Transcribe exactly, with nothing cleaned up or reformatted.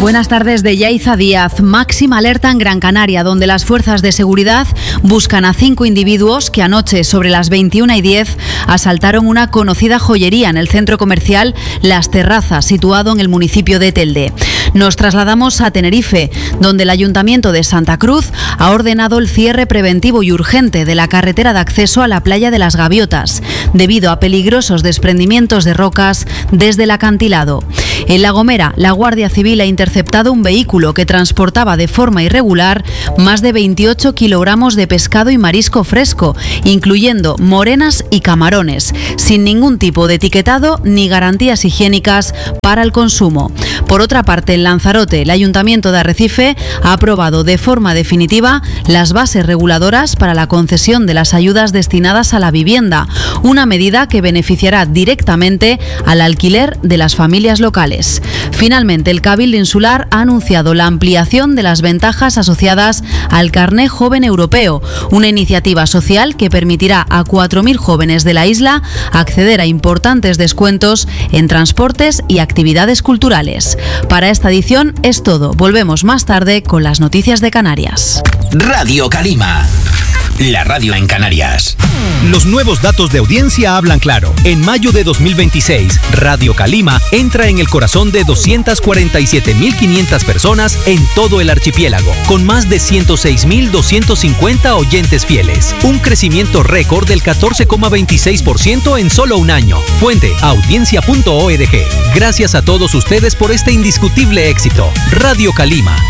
Buenas tardes. De Yaiza Díaz. Máxima alerta en Gran Canaria, donde las fuerzas de seguridad buscan a cinco individuos que anoche, sobre las veintiuna y diez, asaltaron una conocida joyería en el centro comercial Las Terrazas, situado en el municipio de Telde. Nos trasladamos a Tenerife, donde el Ayuntamiento de Santa Cruz ha ordenado el cierre preventivo y urgente de la carretera de acceso a la playa de las Gaviotas, debido a peligrosos desprendimientos de rocas desde el acantilado. En La Gomera, la Guardia Civil ha interceptado un vehículo que transportaba de forma irregular más de veintiocho kilogramos de pescado y marisco fresco, incluyendo morenas y camarones, sin ningún tipo de etiquetado ni garantías higiénicas para el consumo. Por otra parte, en Lanzarote, el Ayuntamiento de Arrecife ha aprobado de forma definitiva las bases reguladoras para la concesión de las ayudas destinadas a la vivienda, una medida que beneficiará directamente al alquiler de las familias locales. Finalmente, el Cabildo Insular ha anunciado la ampliación de las ventajas asociadas al Carné Joven Europeo, una iniciativa social que permitirá a cuatro mil jóvenes de la isla acceder a importantes descuentos en transportes y actividades culturales. Para esta edición es todo. Volvemos más tarde con las noticias de Canarias. Radio Calima, la radio en Canarias. Los nuevos datos de audiencia hablan claro. En mayo de dos mil veintiséis, Radio Calima entra en el corazón de doscientas cuarenta y siete mil quinientas personas en todo el archipiélago, con más de ciento seis mil doscientos cincuenta oyentes fieles. Un crecimiento récord del catorce coma veintiséis por ciento en solo un año. Fuente, audiencia punto org. Gracias a todos ustedes por este indiscutible éxito. Radio Calima,